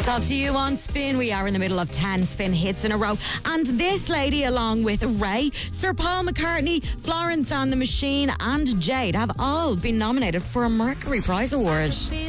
Talk to you on Spin. We are in the middle of 10 Spin hits in a row. And this lady, along with Ray, Sir Paul McCartney, Florence and the Machine, and Jade, have all been nominated for a Mercury Prize Award.